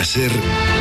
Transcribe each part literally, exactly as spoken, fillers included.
Cadena SER.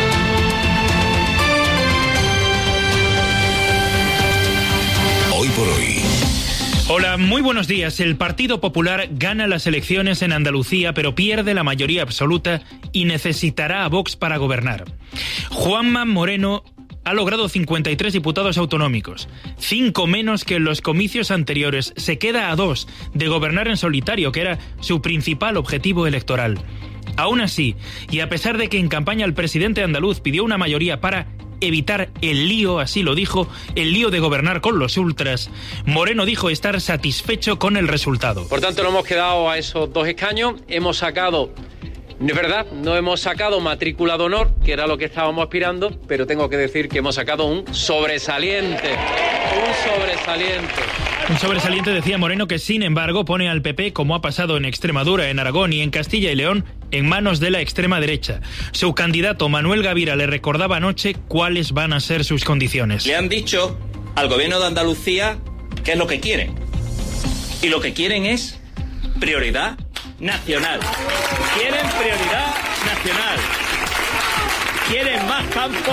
Hoy por hoy. Hola, muy buenos días. El Partido Popular gana las elecciones en Andalucía, pero pierde la mayoría absoluta y necesitará a Vox para gobernar. Juanma Moreno ha logrado cincuenta y tres diputados autonómicos, cinco menos que en los comicios anteriores. Se queda a dos de gobernar en solitario, que era su principal objetivo electoral. Aún así, y a pesar de que en campaña el presidente andaluz pidió una mayoría para evitar el lío, así lo dijo, el lío de gobernar con los ultras, Moreno dijo estar satisfecho con el resultado. Por tanto, nos hemos quedado a esos dos escaños, hemos sacado, es verdad, no hemos sacado matrícula de honor, que era lo que estábamos aspirando, pero tengo que decir que hemos sacado un sobresaliente, un sobresaliente. Un sobresaliente, decía Moreno, que sin embargo pone al P P, como ha pasado en Extremadura, en Aragón y en Castilla y León, en manos de la extrema derecha. Su candidato Manuel Gavira le recordaba anoche cuáles van a ser sus condiciones. Le han dicho al gobierno de Andalucía qué es lo que quieren. Y lo que quieren es prioridad nacional. Quieren prioridad nacional. Quieren más campo.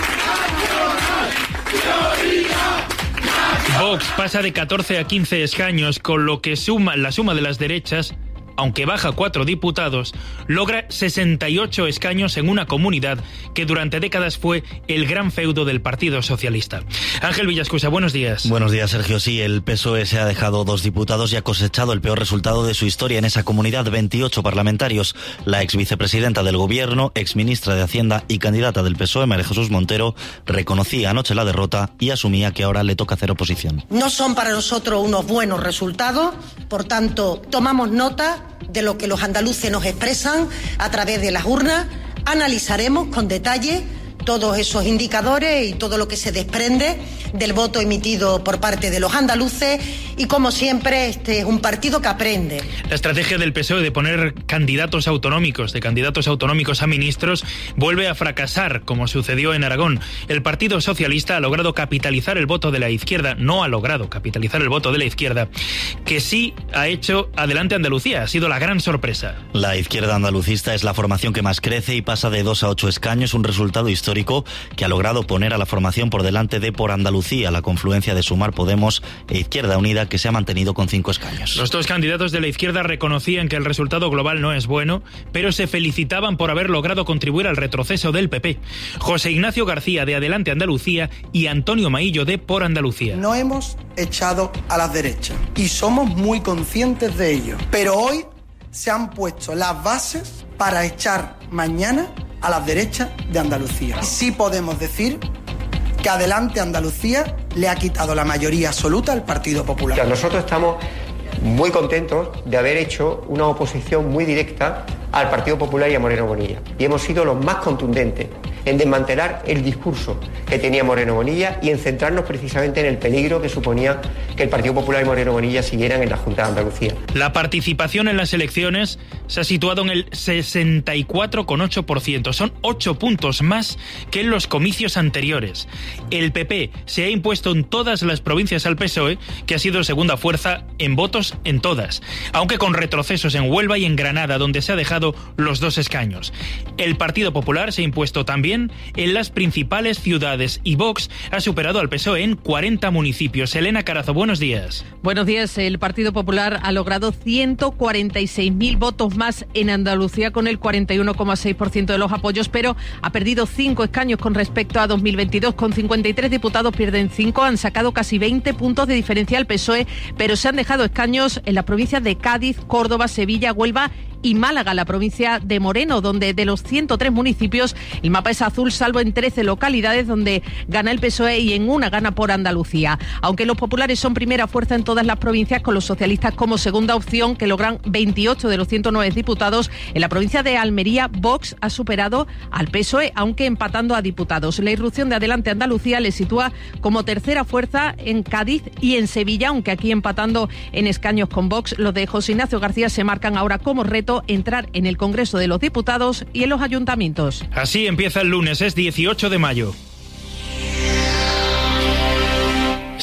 Vox pasa de catorce a quince escaños, con lo que suma la suma de las derechas, aunque baja cuatro diputados, logra sesenta y ocho escaños en una comunidad que durante décadas fue el gran feudo del Partido Socialista. Ángel Villascusa, buenos días. Buenos días, Sergio. Sí, el P S O E se ha dejado dos diputados y ha cosechado el peor resultado de su historia en esa comunidad, veintiocho parlamentarios. La ex vicepresidenta del Gobierno, ex ministra de Hacienda y candidata del P S O E, María Jesús Montero, reconocía anoche la derrota y asumía que ahora le toca hacer oposición. No son para nosotros unos buenos resultados, por tanto, tomamos nota de lo que los andaluces nos expresan a través de las urnas, analizaremos con detalle todos esos indicadores y todo lo que se desprende del voto emitido por parte de los andaluces y, como siempre, este es un partido que aprende. La estrategia del P S O E de poner candidatos autonómicos, de candidatos autonómicos a ministros, vuelve a fracasar, como sucedió en Aragón. El Partido Socialista ha logrado capitalizar el voto de la izquierda, no ha logrado capitalizar el voto de la izquierda, que sí ha hecho Adelante Andalucía, ha sido la gran sorpresa. La izquierda andalucista es la formación que más crece y pasa de dos a ocho escaños, un resultado histórico que ha logrado poner a la formación por delante de Por Andalucía, la confluencia de Sumar, Podemos e Izquierda Unida, que se ha mantenido con cinco escaños. Los dos candidatos de la izquierda reconocían que el resultado global no es bueno, pero se felicitaban por haber logrado contribuir al retroceso del P P. José Ignacio García, de Adelante Andalucía, y Antonio Maillo, de Por Andalucía. No hemos echado a las derechas y somos muy conscientes de ello, pero hoy se han puesto las bases para echar mañana a las derechas de Andalucía. Sí podemos decir que Adelante Andalucía le ha quitado la mayoría absoluta al Partido Popular. O sea, nosotros estamos muy contentos de haber hecho una oposición muy directa al Partido Popular y a Moreno Bonilla. Y hemos sido los más contundentes en desmantelar el discurso que tenía Moreno Bonilla y en centrarnos precisamente en el peligro que suponía que el Partido Popular y Moreno Bonilla siguieran en la Junta de Andalucía. La participación en las elecciones se ha situado en el sesenta y cuatro coma ocho por ciento. Son ocho puntos más que en los comicios anteriores. El P P se ha impuesto en todas las provincias al P S O E, que ha sido segunda fuerza en votos en todas, aunque con retrocesos en Huelva y en Granada, donde se ha dejado los dos escaños. El Partido Popular se ha impuesto también en las principales ciudades y Vox ha superado al P S O E en cuarenta municipios. Elena Carazo, buenos días. Buenos días. El Partido Popular ha logrado ciento cuarenta y seis mil votos más en Andalucía, con el cuarenta y uno coma seis por ciento de los apoyos, pero ha perdido cinco escaños con respecto a dos mil veintidós. Con cincuenta y tres diputados pierden cinco, han sacado casi veinte puntos de diferencia al P S O E, pero se han dejado escaños en las provincias de Cádiz, Córdoba, Sevilla, Huelva y Málaga, la provincia de Moreno, donde de los ciento tres municipios el mapa es azul, salvo en trece localidades donde gana el P S O E y en una gana Por Andalucía. Aunque los populares son primera fuerza en todas las provincias, con los socialistas como segunda opción, que logran veintiocho de los ciento nueve diputados, en la provincia de Almería Vox ha superado al P S O E, aunque empatando a diputados. La irrupción de Adelante Andalucía le sitúa como tercera fuerza en Cádiz y en Sevilla, aunque aquí empatando en escaños con Vox. Los de José Ignacio García se marcan ahora como reto entrar en el Congreso de los Diputados y en los ayuntamientos. Así empieza el lunes, es dieciocho de mayo.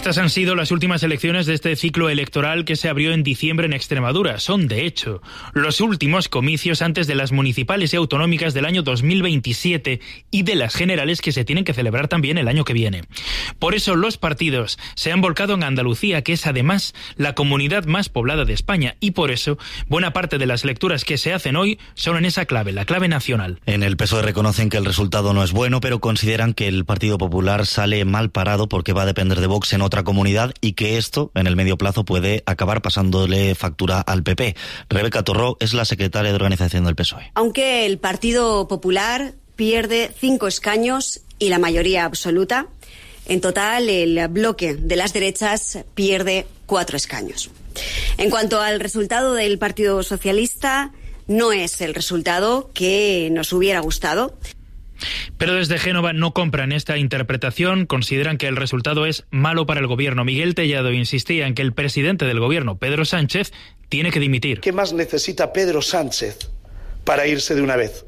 Estas han sido las últimas elecciones de este ciclo electoral que se abrió en diciembre en Extremadura. Son, de hecho, los últimos comicios antes de las municipales y autonómicas del año dos mil veintisiete y de las generales que se tienen que celebrar también el año que viene. Por eso los partidos se han volcado en Andalucía, que es además la comunidad más poblada de España, y por eso buena parte de las lecturas que se hacen hoy son en esa clave, la clave nacional. En el P S O E reconocen que el resultado no es bueno, pero consideran que el Partido Popular sale mal parado porque va a depender de Vox en otra comunidad y que esto, en el medio plazo, puede acabar pasándole factura al P P. Rebeca Torró es la secretaria de organización del P S O E. Aunque el Partido Popular pierde cinco escaños y la mayoría absoluta, en total el bloque de las derechas pierde cuatro escaños. En cuanto al resultado del Partido Socialista, no es el resultado que nos hubiera gustado. Pero desde Génova no compran esta interpretación, consideran que el resultado es malo para el gobierno. Miguel Tellado insistía en que el presidente del gobierno, Pedro Sánchez, tiene que dimitir. ¿Qué más necesita Pedro Sánchez para irse de una vez?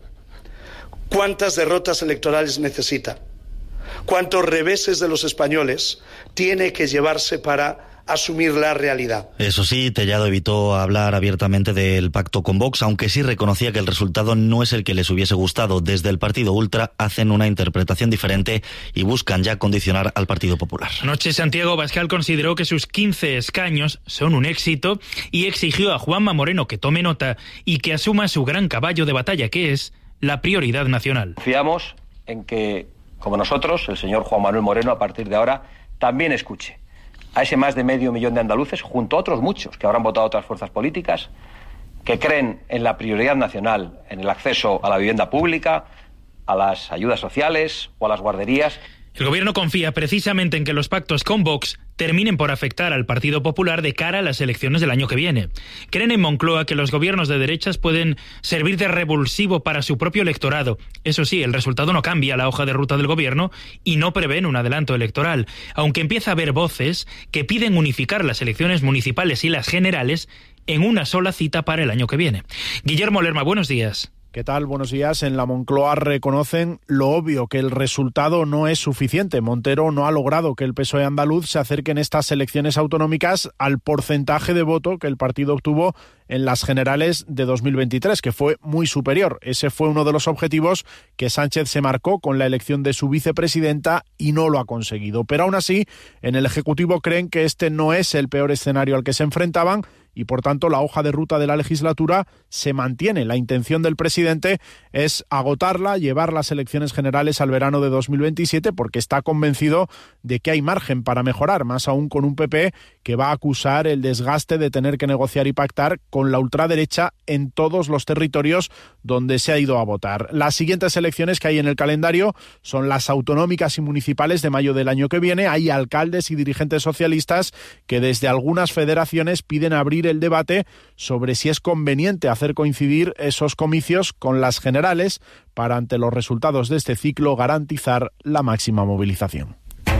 ¿Cuántas derrotas electorales necesita? ¿Cuántos reveses de los españoles tiene que llevarse para asumir la realidad? Eso sí, Tellado evitó hablar abiertamente del pacto con Vox, aunque sí reconocía que el resultado no es el que les hubiese gustado. Desde el Partido Ultra hacen una interpretación diferente y buscan ya condicionar al Partido Popular. Anoche Santiago Abascal consideró que sus quince escaños son un éxito y exigió a Juanma Moreno que tome nota y que asuma su gran caballo de batalla, que es la prioridad nacional. Confiamos en que, como nosotros, el señor Juan Manuel Moreno, a partir de ahora, también escuche a ese más de medio millón de andaluces, junto a otros muchos que habrán votado a otras fuerzas políticas, que creen en la prioridad nacional, en el acceso a la vivienda pública, a las ayudas sociales o a las guarderías. El gobierno confía precisamente en que los pactos con Vox terminen por afectar al Partido Popular de cara a las elecciones del año que viene. Creen en Moncloa que los gobiernos de derechas pueden servir de revulsivo para su propio electorado. Eso sí, el resultado no cambia la hoja de ruta del gobierno y no prevén un adelanto electoral, aunque empieza a haber voces que piden unificar las elecciones municipales y las generales en una sola cita para el año que viene. Guillermo Lerma, buenos días. ¿Qué tal? Buenos días. En la Moncloa reconocen lo obvio, que el resultado no es suficiente. Montero no ha logrado que el P S O E andaluz se acerque en estas elecciones autonómicas al porcentaje de voto que el partido obtuvo en las generales de dos mil veintitrés, que fue muy superior. Ese fue uno de los objetivos que Sánchez se marcó con la elección de su vicepresidenta y no lo ha conseguido. Pero aún así, en el Ejecutivo creen que este no es el peor escenario al que se enfrentaban y, por tanto, la hoja de ruta de la legislatura se mantiene. La intención del presidente es agotarla, llevar las elecciones generales al verano de dos mil veintisiete, porque está convencido de que hay margen para mejorar, más aún con un P P que va a acusar el desgaste de tener que negociar y pactar con la ultraderecha en todos los territorios donde se ha ido a votar. Las siguientes elecciones que hay en el calendario son las autonómicas y municipales de mayo del año que viene. Hay alcaldes y dirigentes socialistas que desde algunas federaciones piden abrir el debate sobre si es conveniente hacer coincidir esos comicios con las generales para, ante los resultados de este ciclo, garantizar la máxima movilización.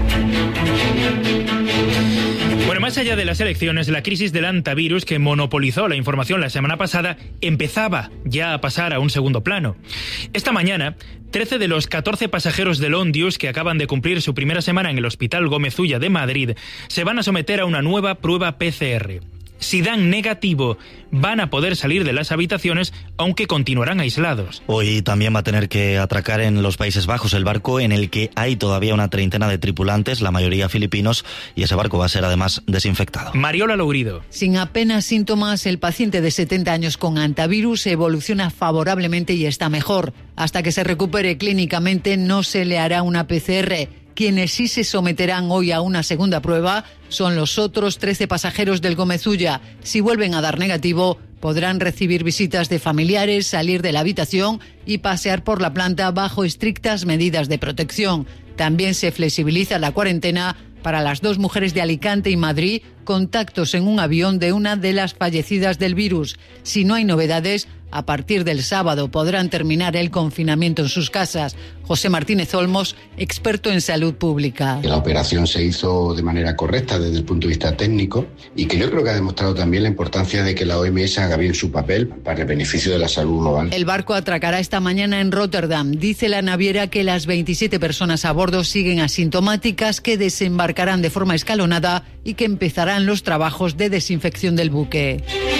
Bueno, más allá de las elecciones, la crisis del antivirus que monopolizó la información la semana pasada empezaba ya a pasar a un segundo plano. Esta mañana, trece de los catorce pasajeros del Ondius que acaban de cumplir su primera semana en el Hospital Gómez Ulla de Madrid se van a someter a una nueva prueba P C R. Si dan negativo, van a poder salir de las habitaciones, aunque continuarán aislados. Hoy también va a tener que atracar en los Países Bajos el barco en el que hay todavía una treintena de tripulantes, la mayoría filipinos, y ese barco va a ser además desinfectado. Mariola Lourido. Sin apenas síntomas, el paciente de setenta años con antivirus evoluciona favorablemente y está mejor. Hasta que se recupere clínicamente no se le hará una P C R. Quienes sí se someterán hoy a una segunda prueba son los otros trece pasajeros del Gómez Ulla. Si vuelven a dar negativo, podrán recibir visitas de familiares, salir de la habitación y pasear por la planta bajo estrictas medidas de protección. También se flexibiliza la cuarentena para las dos mujeres de Alicante y Madrid, contactos en un avión de una de las fallecidas del virus. Si no hay novedades, A partir del sábado podrán terminar el confinamiento en sus casas. José Martínez Olmos, experto en salud pública. Que la operación se hizo de manera correcta desde el punto de vista técnico y que yo creo que ha demostrado también la importancia de que la O M S haga bien su papel para el beneficio de la salud global. El barco atracará esta mañana en Rotterdam. Dice la naviera que las veintisiete personas a bordo siguen asintomáticas, que desembarcarán de forma escalonada y que empezarán los trabajos de desinfección del buque.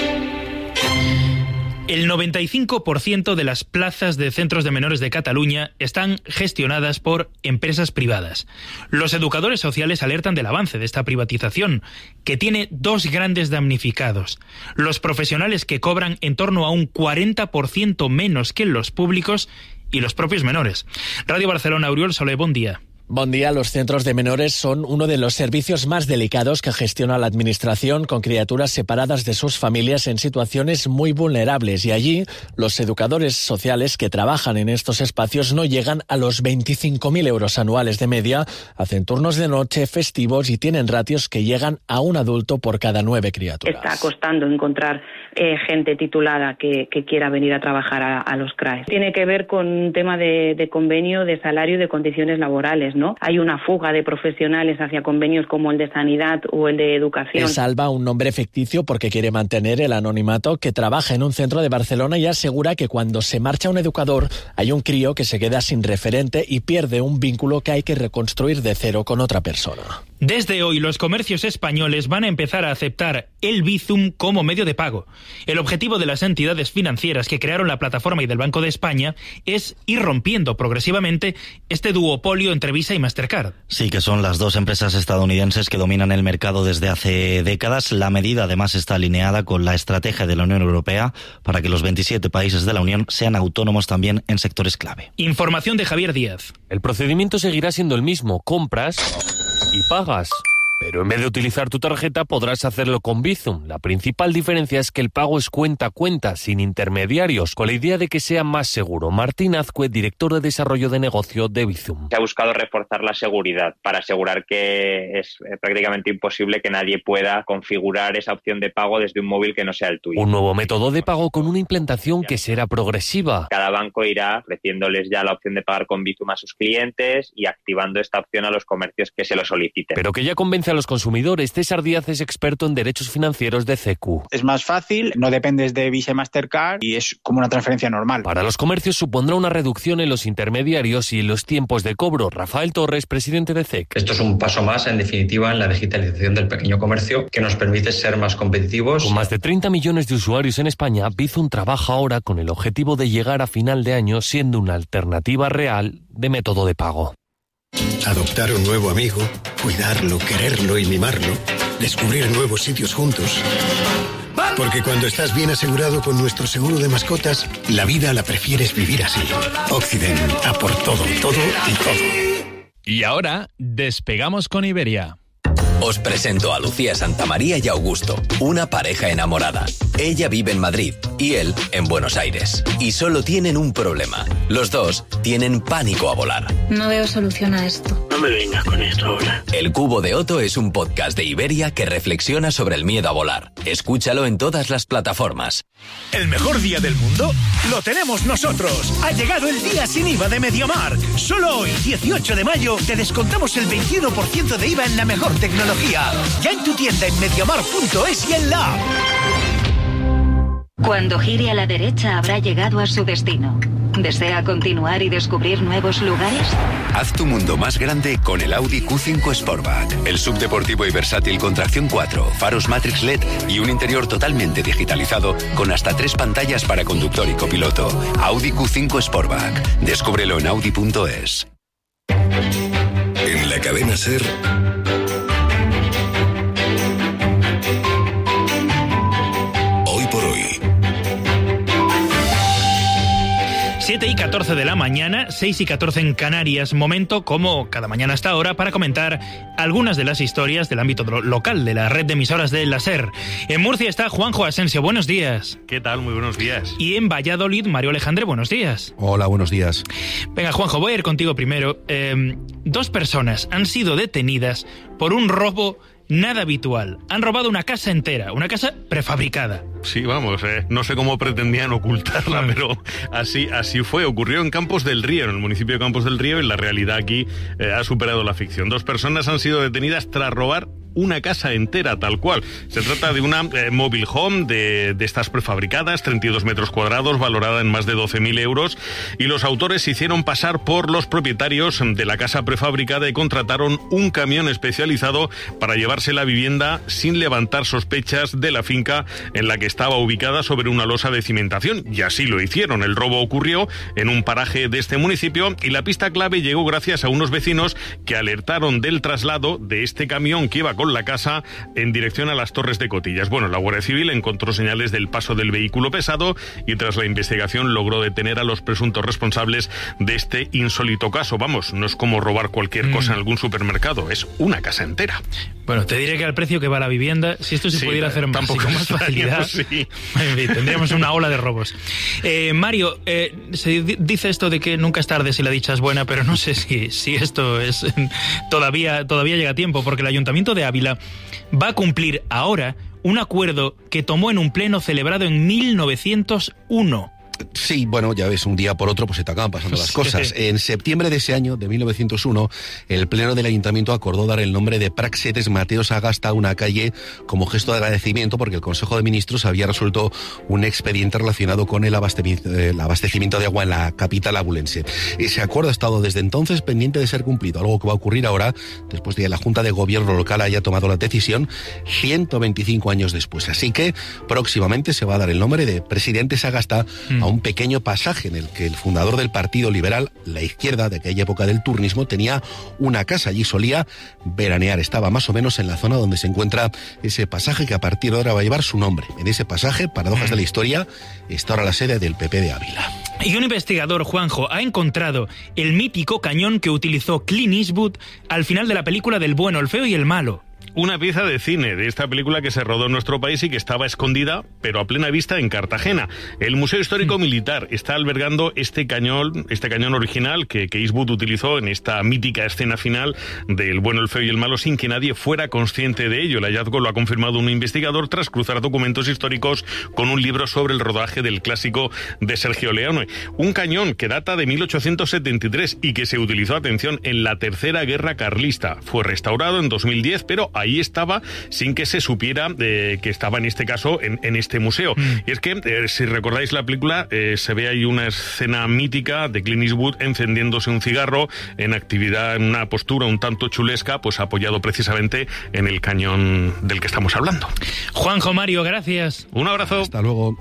El noventa y cinco por ciento de las plazas de centros de menores de Cataluña están gestionadas por empresas privadas. Los educadores sociales alertan del avance de esta privatización, que tiene dos grandes damnificados: los profesionales, que cobran en torno a un cuarenta por ciento menos que los públicos, y los propios menores. Radio Barcelona, Oriol Soler, buen día. Buen día. Los centros de menores son uno de los servicios más delicados que gestiona la Administración, con criaturas separadas de sus familias en situaciones muy vulnerables. Y allí, los educadores sociales que trabajan en estos espacios no llegan a los veinticinco mil euros anuales de media, hacen turnos de noche, festivos y tienen ratios que llegan a un adulto por cada nueve criaturas. Está costando encontrar eh, gente titulada que, que quiera venir a trabajar a, a los C R A E. Tiene que ver con un tema de, de convenio, de salario y de condiciones laborales, ¿no? Hay una fuga de profesionales hacia convenios como el de sanidad o el de educación. Es Alba, un nombre ficticio porque quiere mantener el anonimato, que trabaja en un centro de Barcelona y asegura que cuando se marcha un educador hay un crío que se queda sin referente y pierde un vínculo que hay que reconstruir de cero con otra persona. Desde hoy, los comercios españoles van a empezar a aceptar el Bizum como medio de pago. El objetivo de las entidades financieras que crearon la plataforma y del Banco de España es ir rompiendo progresivamente este duopolio entre Visa y Mastercard. Sí, que son las dos empresas estadounidenses que dominan el mercado desde hace décadas. La medida, además, está alineada con la estrategia de la Unión Europea para que los veintisiete países de la Unión sean autónomos también en sectores clave. Información de Javier Díaz. El procedimiento seguirá siendo el mismo: compras y pagas. Pero en vez de utilizar tu tarjeta podrás hacerlo con Bizum. La principal diferencia es que el pago es cuenta a cuenta, sin intermediarios, con la idea de que sea más seguro. Martín Azcue, director de desarrollo de negocio de Bizum. Se ha buscado reforzar la seguridad para asegurar que es prácticamente imposible que nadie pueda configurar esa opción de pago desde un móvil que no sea el tuyo. Un nuevo método de pago con una implantación que será progresiva. Cada banco irá ofreciéndoles ya la opción de pagar con Bizum a sus clientes y activando esta opción a los comercios que se lo soliciten. Pero que ya convence a los consumidores. César Díaz es experto en derechos financieros de C Q. Es más fácil, no dependes de Visa y Mastercard y es como una transferencia normal. Para los comercios supondrá una reducción en los intermediarios y en los tiempos de cobro. Rafael Torres, presidente de C E C. Esto es un paso más, en definitiva, en la digitalización del pequeño comercio, que nos permite ser más competitivos. Con más de treinta millones de usuarios en España, Bizum trabaja ahora con el objetivo de llegar a final de año siendo una alternativa real de método de pago. Adoptar un nuevo amigo, cuidarlo, quererlo y mimarlo, descubrir nuevos sitios juntos. Porque cuando estás bien asegurado con nuestro seguro de mascotas, la vida la prefieres vivir así. Occident, a por todo, todo y todo. Y ahora, despegamos con Iberia. Os presento a Lucía Santamaría y Augusto, una pareja enamorada. Ella vive en Madrid y él en Buenos Aires. Y solo tienen un problema. Los dos tienen pánico a volar. No veo solución a esto. No me vengas con esto ahora. El Cubo de Otto es un podcast de Iberia que reflexiona sobre el miedo a volar. Escúchalo en todas las plataformas. ¿El mejor día del mundo? ¡Lo tenemos nosotros! Ha llegado el día sin I V A de MediaMarkt. Solo hoy, dieciocho de mayo, te descontamos el veintiuno por ciento de I V A en la mejor tecnología. Ya en tu tienda en mediamarkt punto es y en la app. Cuando gire a la derecha habrá llegado a su destino. ¿Desea continuar y descubrir nuevos lugares? Haz tu mundo más grande con el Audi Q cinco Sportback. El subdeportivo y versátil con tracción cuatro, faros Matrix L E D y un interior totalmente digitalizado con hasta tres pantallas para conductor y copiloto. Audi Q cinco Sportback. Descúbrelo en audi punto es. En la cadena SER... siete y catorce de la mañana, seis y catorce en Canarias. Momento, como cada mañana hasta ahora, para comentar algunas de las historias del ámbito local de la red de emisoras de la SER. En Murcia está Juanjo Asensio, buenos días. ¿Qué tal? Muy buenos días. Y en Valladolid, Mario Alejandre, buenos días. Hola, buenos días. Venga, Juanjo, voy a ir contigo primero. Eh, dos personas han sido detenidas por un robo nada habitual. Han robado una casa entera, una casa prefabricada. Sí, vamos, eh, no sé cómo pretendían ocultarla, pero así, así fue. Ocurrió en Campos del Río, en el municipio de Campos del Río, y la realidad aquí eh, ha superado la ficción. Dos personas han sido detenidas tras robar una casa entera, tal cual. Se trata de una eh, mobile home de, de estas prefabricadas, treinta y dos metros cuadrados, valorada en más de doce mil euros, y los autores se hicieron pasar por los propietarios de la casa prefabricada y contrataron un camión especializado para llevarse la vivienda sin levantar sospechas de la finca en la que estaba ubicada sobre una losa de cimentación, y así lo hicieron. El robo ocurrió en un paraje de este municipio y la pista clave llegó gracias a unos vecinos que alertaron del traslado de este camión que iba con la casa en dirección a las Torres de Cotillas. Bueno, la Guardia Civil encontró señales del paso del vehículo pesado y tras la investigación logró detener a los presuntos responsables de este insólito caso. Vamos, no es como robar cualquier cosa en algún supermercado, es una casa entera. Bueno, te diré que al precio que va la vivienda, si esto se sí, pudiera hacer más, con más facilidad, sí. En fin, tendríamos una ola de robos. Eh, Mario, eh, se dice esto de que nunca es tarde si la dicha es buena, pero no sé si, si esto es todavía, todavía llega a tiempo, porque el Ayuntamiento de Ávila va a cumplir ahora un acuerdo que tomó en un pleno celebrado en mil novecientos uno. Sí, bueno, ya ves, un día por otro pues se te acaban pasando las cosas. En septiembre de ese año, de mil novecientos uno, el Pleno del Ayuntamiento acordó dar el nombre de Praxedes Mateo Sagasta a una calle como gesto de agradecimiento porque el Consejo de Ministros había resuelto un expediente relacionado con el abastecimiento, el abastecimiento de agua en la capital abulense. Ese acuerdo ha estado desde entonces pendiente de ser cumplido, algo que va a ocurrir ahora, después de que la Junta de Gobierno local haya tomado la decisión, ciento veinticinco años después. Así que próximamente se va a dar el nombre de Presidente Sagasta mm. a un pequeño pasaje en el que el fundador del Partido Liberal, la izquierda de aquella época del turnismo, tenía una casa. Allí solía veranear. Estaba más o menos en la zona donde se encuentra ese pasaje que a partir de ahora va a llevar su nombre. En ese pasaje, paradojas de la historia, está ahora la sede del P P de Ávila. Y un investigador, Juanjo, ha encontrado el mítico cañón que utilizó Clint Eastwood al final de la película del bueno, el feo y el malo. Una pieza de cine de esta película que se rodó en nuestro país y que estaba escondida, pero a plena vista, en Cartagena. El Museo Histórico Militar está albergando este cañón, este cañón original que, que Eastwood utilizó en esta mítica escena final del bueno, el feo y el malo sin que nadie fuera consciente de ello. El hallazgo lo ha confirmado un investigador tras cruzar documentos históricos con un libro sobre el rodaje del clásico de Sergio Leone. Un cañón que data de mil ochocientos setenta y tres y que se utilizó, atención, en la Tercera Guerra Carlista. Fue restaurado en dos mil diez, pero ahí estaba sin que se supiera eh, que estaba en este caso en, en este museo. Mm. Y es que, eh, si recordáis la película, eh, se ve ahí una escena mítica de Clint Eastwood encendiéndose un cigarro en actividad, en una postura un tanto chulesca, pues apoyado precisamente en el cañón del que estamos hablando. Juanjo, Mario, gracias. Un abrazo. Hasta luego.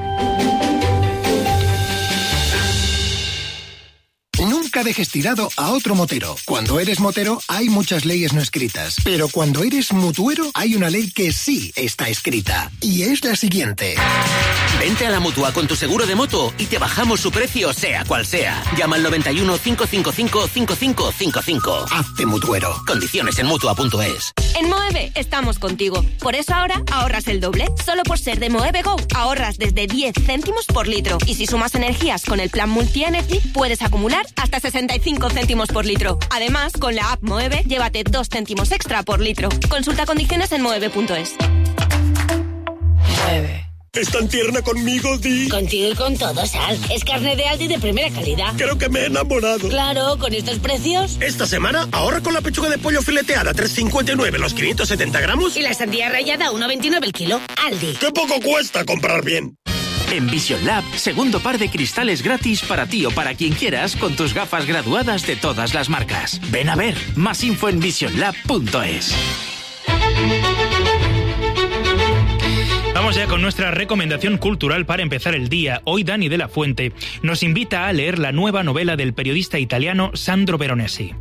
Nunca dejes tirado a otro motero. Cuando eres motero hay muchas leyes no escritas, pero cuando eres mutuero hay una ley que sí está escrita, y es la siguiente. Vente a la Mutua con tu seguro de moto y te bajamos su precio sea cual sea. Llama al noventa y uno, cinco cinco cinco, cinco cinco cinco cinco. Hazte mutuero. Condiciones en mutua punto es. En Moeve estamos contigo. Por eso ahora ahorras el doble. Solo por ser de Moeve Go ahorras desde diez céntimos por litro. Y si sumas energías con el plan Multi Energy, puedes acumular hasta sesenta y cinco céntimos por litro. Además, con la app Moeve, llévate dos céntimos extra por litro. Consulta condiciones en moeve punto es. Moeve. ¿Es tan tierna conmigo, Di? Contigo y con todo, Sal. Es carne de Aldi de primera calidad. Creo que me he enamorado. Claro, con estos precios. Esta semana ahorra con la pechuga de pollo fileteada tres cincuenta y nueve los quinientos setenta gramos. Y la sandía rallada uno veintinueve el kilo. Aldi. ¡Qué poco cuesta comprar bien! En Vision Lab, segundo par de cristales gratis para ti o para quien quieras con tus gafas graduadas de todas las marcas. Ven a ver, más info en vision lab punto es. Vamos ya con nuestra recomendación cultural para empezar el día. Hoy Dani de la Fuente nos invita a leer la nueva novela del periodista italiano Sandro Veronesi.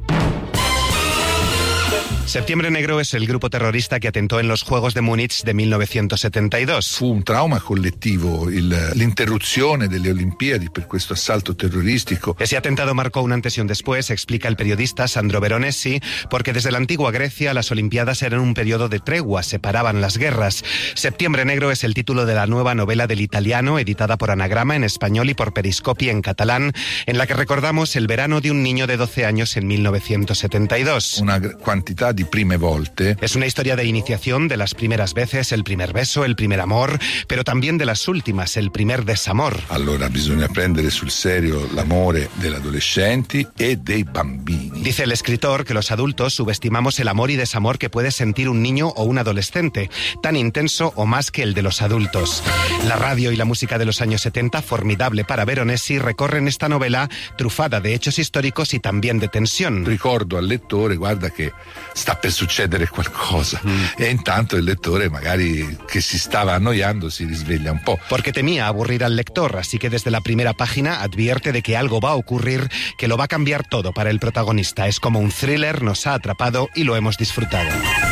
Septiembre Negro es el grupo terrorista que atentó en los Juegos de Múnich de mil novecientos setenta y dos. Fu un trauma collettivo il, l'interruzione delle Olimpiadi per questo assalto terroristico. Ese atentado marcó un antes y un después, explica el periodista Sandro Veronesi, porque desde la antigua Grecia las Olimpiadas eran un periodo de tregua, separaban las guerras. Septiembre Negro es el título de la nueva novela del italiano, editada por Anagrama en español y por Periscopi en catalán, en la que recordamos el verano de un niño de doce años en mil novecientos setenta y dos. Una quantità va di prime volte. Es una historia de iniciación, de las primeras veces, el primer beso, el primer amor, pero también de las últimas, el primer desamor. Allora bisogna prendere sul serio l'amore degli adolescenti e dei bambini. Dice el escritor que los adultos subestimamos el amor y desamor que puede sentir un niño o un adolescente, tan intenso o más que el de los adultos. La radio y la música de los años setenta, formidable para Veronesi, recorren esta novela trufada de hechos históricos y también de tensión. Ricordo al lettore, guarda che sta per succedere qualcosa, mm. e intanto il lettore magari che si stava annoiando si risveglia un po'. Porque temía aburrir al lector, así que desde la primera página advierte de que algo va a ocurrir que lo va a cambiar todo para el protagonista. Es como un thriller, nos ha atrapado y lo hemos disfrutado.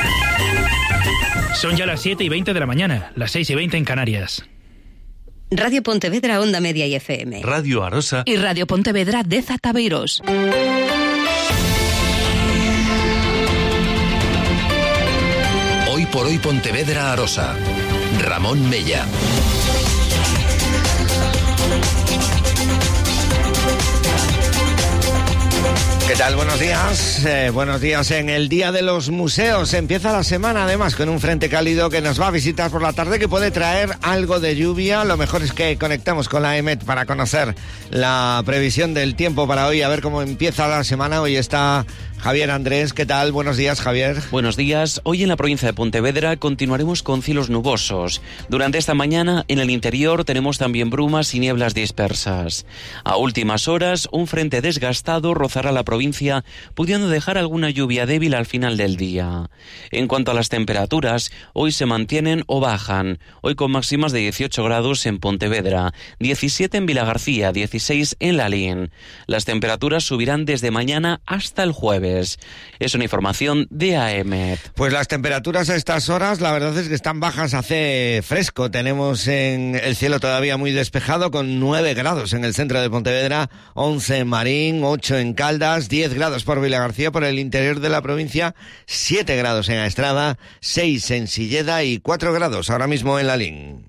Son ya las siete y veinte de la mañana, las seis y veinte en Canarias. Radio Pontevedra, Onda Media y F M. Radio Arosa. Y Radio Pontevedra, Deza Tabeiros. Hoy por hoy Pontevedra Arosa. Ramón Mella. ¿Qué tal? Buenos días. Eh, buenos días en el Día de los Museos. Empieza la semana además con un frente cálido que nos va a visitar por la tarde, que puede traer algo de lluvia. Lo mejor es que conectamos con la EMET para conocer la previsión del tiempo para hoy, a ver cómo empieza la semana. Hoy está Javier Andrés. ¿Qué tal? Buenos días, Javier. Buenos días. Hoy en la provincia de Pontevedra continuaremos con cielos nubosos. Durante esta mañana en el interior tenemos también brumas y nieblas dispersas. A últimas horas un frente desgastado rozará la provincia, pudiendo dejar alguna lluvia débil al final del día. En cuanto a las temperaturas, hoy se mantienen o bajan. Hoy con máximas de dieciocho grados en Pontevedra, diecisiete en Vilagarcía, dieciséis en Lalín. Las temperaturas subirán desde mañana hasta el jueves. Es una información de A E M E T. Pues las temperaturas a estas horas, la verdad es que están bajas, hace fresco. Tenemos en el cielo todavía muy despejado, con nueve grados en el centro de Pontevedra, once en Marín, ocho en Caldas, diez grados por Vilagarcía. Por el interior de la provincia, siete grados en Aestrada, seis en Silleda y cuatro grados ahora mismo en Lalín.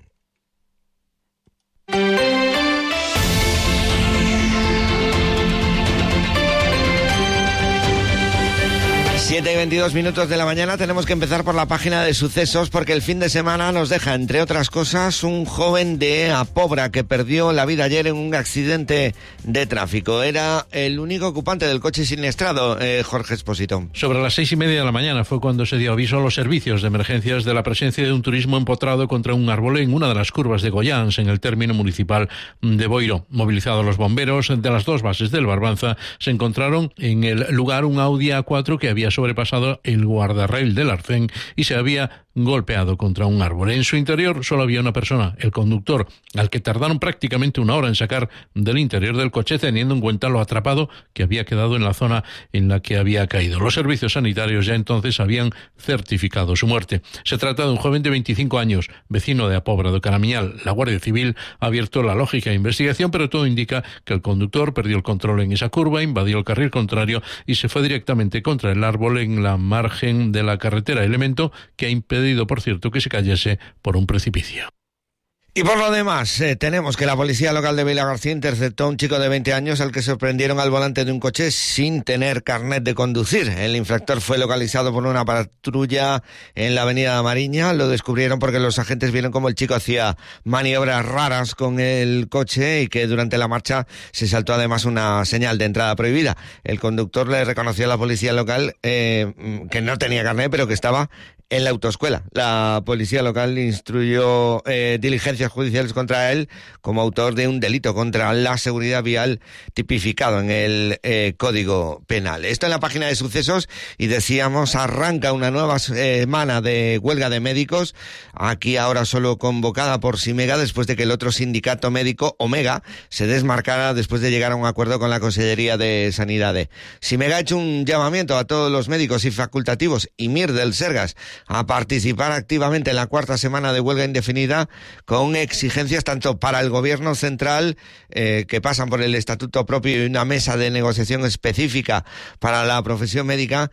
siete y veintidós minutos de la mañana. Tenemos que empezar por la página de sucesos, porque el fin de semana nos deja, entre otras cosas, un joven de Apobra que perdió la vida ayer en un accidente de tráfico. Era el único ocupante del coche siniestrado, eh, Jorge Espósito. Sobre las seis y media de la mañana fue cuando se dio aviso a los servicios de emergencias de la presencia de un turismo empotrado contra un árbol en una de las curvas de Goyans, en el término municipal de Boiro. Movilizados los bomberos de las dos bases del Barbanza, se encontraron en el lugar un Audi A cuatro que había sobrepasado el guardarrail del Arcén y se había golpeado contra un árbol. En su interior solo había una persona, el conductor, al que tardaron prácticamente una hora en sacar del interior del coche, teniendo en cuenta lo atrapado que había quedado en la zona en la que había caído. Los servicios sanitarios ya entonces habían certificado su muerte. Se trata de un joven de veinticinco años, vecino de Apobra de Caramiñal. La Guardia Civil ha abierto la lógica investigación, pero todo indica que el conductor perdió el control en esa curva, invadió el carril contrario y se fue directamente contra el árbol en la margen de la carretera, elemento que ha impedido, por cierto, que se cayese por un precipicio. Y por lo demás, eh, tenemos que la policía local de Vilagarcía interceptó a un chico de veinte años al que sorprendieron al volante de un coche sin tener carnet de conducir. El infractor fue localizado por una patrulla en la avenida Mariña. Lo descubrieron porque los agentes vieron cómo el chico hacía maniobras raras con el coche y que durante la marcha se saltó además una señal de entrada prohibida. El conductor le reconoció a la policía local eh, que no tenía carnet, pero que estaba en la autoescuela. La policía local instruyó eh, diligencias judiciales contra él como autor de un delito contra la seguridad vial tipificado en el eh, Código Penal. Esto en la página de sucesos, y decíamos, arranca una nueva semana de huelga de médicos, aquí ahora solo convocada por Simega, después de que el otro sindicato médico, Omega, se desmarcara después de llegar a un acuerdo con la Consellería de Sanidad. Simega ha hecho un llamamiento a todos los médicos y facultativos y Mir del Sergas a participar activamente en la cuarta semana de huelga indefinida, con exigencias tanto para el gobierno central, eh, que pasan por el estatuto propio y una mesa de negociación específica para la profesión médica,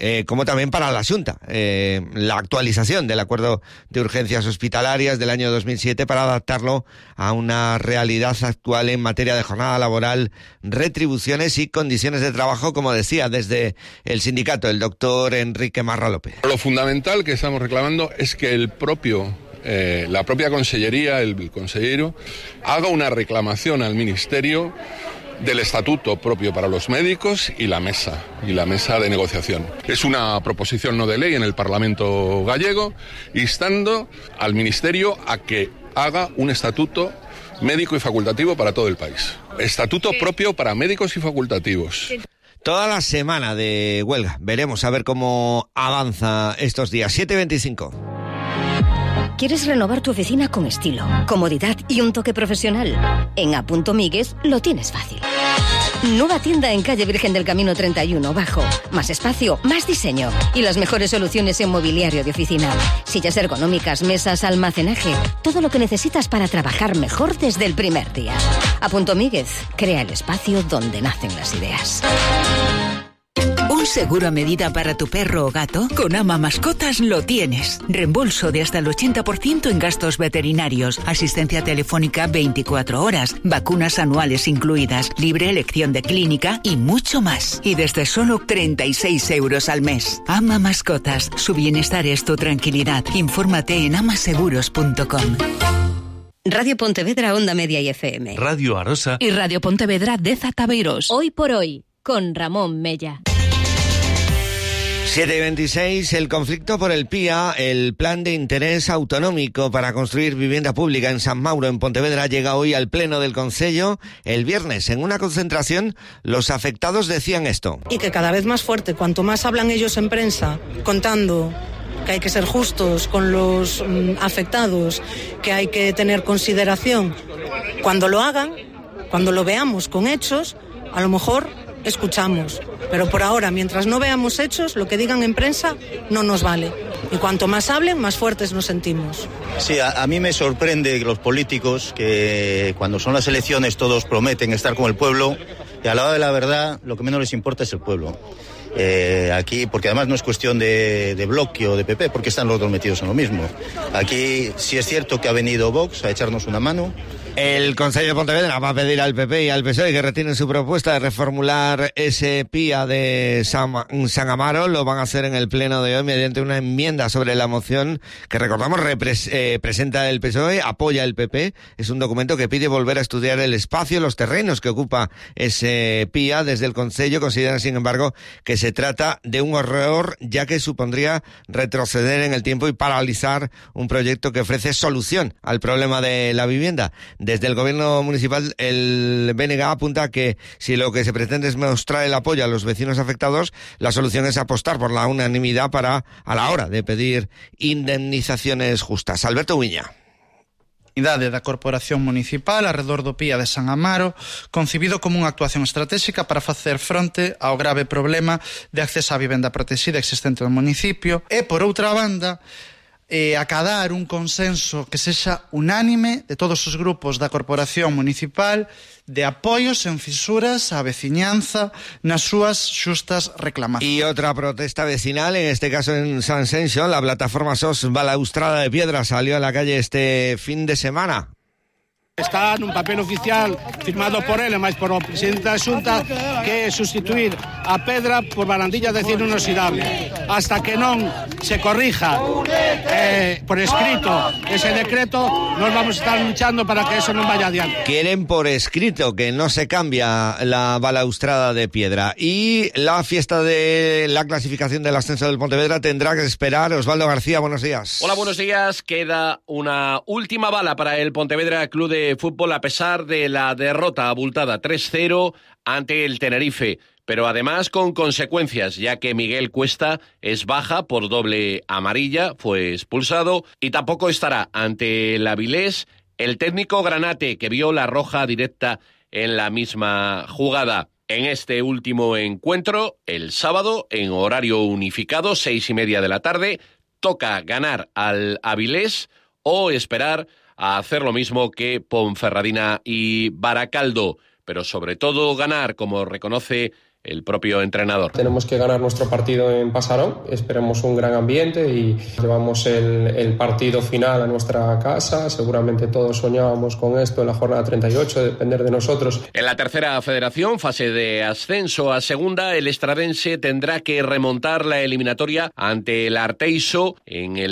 eh, como también para la Xunta, eh, la actualización del acuerdo de urgencias hospitalarias del año dos mil siete para adaptarlo a una realidad actual en materia de jornada laboral, retribuciones y condiciones de trabajo, como decía desde el sindicato el doctor Enrique Marra López. Lo fundamental que estamos reclamando es que el propio Eh, la propia consellería, el, el consejero, haga una reclamación al Ministerio del estatuto propio para los médicos y la mesa, y la mesa de negociación. Es una proposición no de ley en el Parlamento gallego, instando al Ministerio a que haga un estatuto médico y facultativo para todo el país. Estatuto propio para médicos y facultativos. Toda la semana de huelga. Veremos a ver cómo avanza estos días. siete veinticinco. ¿Quieres renovar tu oficina con estilo, comodidad y un toque profesional? En A. Migues lo tienes fácil. Nueva tienda en calle Virgen del Camino treinta y uno, bajo. Más espacio, más diseño y las mejores soluciones en mobiliario de oficina. Sillas ergonómicas, mesas, almacenaje. Todo lo que necesitas para trabajar mejor desde el primer día. A. Miguez crea el espacio donde nacen las ideas. ¿Un seguro a medida para tu perro o gato? Con Ama Mascotas lo tienes. Reembolso de hasta el ochenta por ciento en gastos veterinarios, asistencia telefónica veinticuatro horas, vacunas anuales incluidas, libre elección de clínica y mucho más. Y desde solo treinta y seis euros al mes. Ama Mascotas. Su bienestar es tu tranquilidad. Infórmate en amaseguros punto com. Radio Pontevedra, Onda Media y F M. Radio Arosa y Radio Pontevedra de Zataveiros. Hoy por hoy, con Ramón Mella. siete y veintiséis, el conflicto por el P I A, el Plan de Interés Autonómico para construir vivienda pública en San Mauro, en Pontevedra, llega hoy al Pleno del Concello. El viernes, en una concentración, los afectados decían esto. Y que cada vez más fuerte, cuanto más hablan ellos en prensa, contando que hay que ser justos con los mm, afectados, que hay que tener consideración, cuando lo hagan, cuando lo veamos con hechos, a lo mejor escuchamos, pero por ahora, mientras no veamos hechos, lo que digan en prensa no nos vale. Y cuanto más hablen, más fuertes nos sentimos. Sí, a, a mí me sorprende que los políticos, que cuando son las elecciones todos prometen estar con el pueblo, y a la hora de la verdad, lo que menos les importa es el pueblo. Eh, aquí, porque además no es cuestión de, de bloque o de P P, porque están los dos metidos en lo mismo. Aquí sí es cierto que ha venido Vox a echarnos una mano. El Concello de Pontevedra va a pedir al P P y al P S O E que retiren su propuesta de reformular ese P I A de San, San Amaro. Lo van a hacer en el pleno de hoy mediante una enmienda sobre la moción que, recordamos, repres, eh, presenta el P S O E, apoya el P P. Es un documento que pide volver a estudiar el espacio, los terrenos que ocupa ese P I A. Desde el Concello consideran, sin embargo, que se trata de un error, ya que supondría retroceder en el tiempo y paralizar un proyecto que ofrece solución al problema de la vivienda. Desde el gobierno municipal, el B N G apunta que si lo que se pretende es mostrar el apoyo a los vecinos afectados, la solución es apostar por la unanimidad para a la hora de pedir indemnizaciones justas. Alberto Ubiña. Unidade da Corporación Municipal arredor do P I A de San Amaro, concibido como unha actuación estratégica para facer fronte ao grave problema de acceso á vivenda protexida existente no municipio e, por outra banda, eh, acadar un consenso que sexa unánime de todos os grupos da Corporación Municipal de apoios en fisuras á veciñanza nas súas xustas reclamacións. Y otra protesta vecinal, en este caso en San Senxo, la plataforma S O S Balaustrada de Piedra salió a la calle este fin de semana. Está nun papel oficial firmado por ele, máis por o presidente da Xunta, que é sustituir a pedra por barandilla de acero inoxidable. Hasta que non se corrija eh, por escrito ese decreto, nos vamos a estar luchando para que eso non vaya adiante. Quieren por escrito que no se cambia la balaustrada de piedra. Y la fiesta de la clasificación del ascenso del Pontevedra tendrá que esperar. Osvaldo García, buenos días. Hola, buenos días. Queda una última bala para el Pontevedra Club de Fútbol a pesar de la derrota abultada tres cero ante el Tenerife, pero además con consecuencias, ya que Miguel Cuesta es baja por doble amarilla, fue expulsado, y tampoco estará ante el Avilés el técnico Granate, que vio la roja directa en la misma jugada. En este último encuentro, el sábado, en horario unificado, seis y media de la tarde, toca ganar al Avilés o esperar a hacer lo mismo que Ponferradina y Baracaldo, pero sobre todo ganar, como reconoce el propio entrenador. Tenemos que ganar nuestro partido en Pasarón, esperemos un gran ambiente y llevamos el, el partido final a nuestra casa. Seguramente todos soñábamos con esto en la jornada treinta y ocho, depender de nosotros. En la tercera federación, fase de ascenso a segunda, el estradense tendrá que remontar la eliminatoria ante el Arteiso en el